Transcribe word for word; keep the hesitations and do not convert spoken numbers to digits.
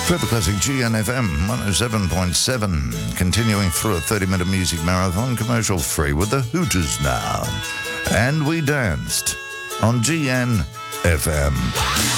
Purple Classic G N F M one oh seven point seven, continuing through a thirty-minute music marathon, commercial free, with the Hooters now. And we danced on G N F M.